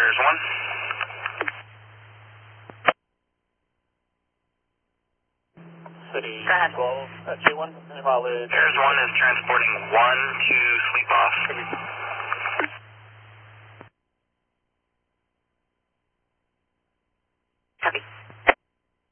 Airs 1. City 12, J1, any mileage? Airs 1 is transporting 1 to sleep off.